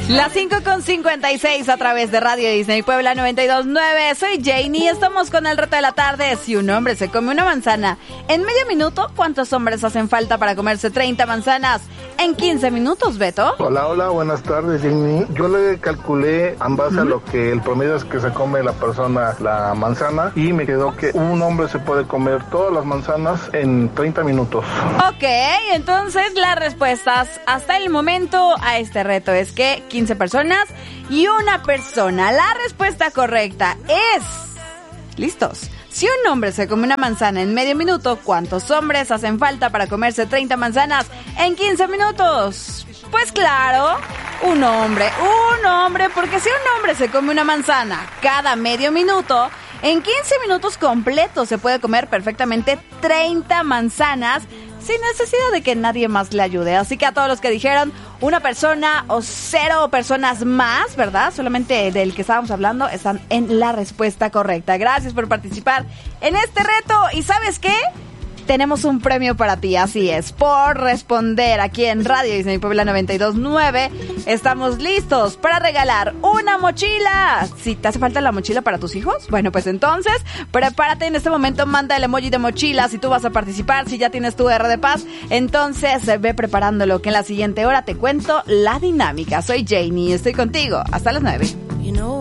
Las 5:56 a través de Radio Disney Puebla 92.9. Soy Janie, estamos con el reto de la tarde. Si un hombre se come una manzana en medio minuto, ¿cuántos hombres hacen falta para comerse 30 manzanas en 15 minutos, Beto? Hola, buenas tardes, Janie. Yo le calculé en base a lo que el promedio es que se come la persona la manzana y me quedó que un hombre se puede comer todas las manzanas en 30 minutos. Ok, entonces las respuestas hasta el momento a este reto es que 15 personas y una persona. La respuesta correcta es... ¿Listos? Si un hombre se come una manzana en medio minuto, ¿cuántos hombres hacen falta para comerse 30 manzanas en 15 minutos? Pues claro, un hombre, porque si un hombre se come una manzana cada medio minuto, en 15 minutos completos se puede comer perfectamente 30 manzanas sin necesidad de que nadie más le ayude. Así que a todos los que dijeron una persona o 0 personas más, ¿verdad? Solamente del que estábamos hablando, están en la respuesta correcta. Gracias por participar en este reto. ¿Y sabes qué? Tenemos un premio para ti, así es, por responder aquí en Radio Disney Puebla 92.9. Estamos listos para regalar una mochila. Si te hace falta la mochila para tus hijos, bueno, pues entonces prepárate en este momento, manda el emoji de mochila si tú vas a participar, si ya tienes tu R de paz, entonces ve preparándolo, que en la siguiente hora te cuento la dinámica. Soy Janie, estoy contigo hasta las 9.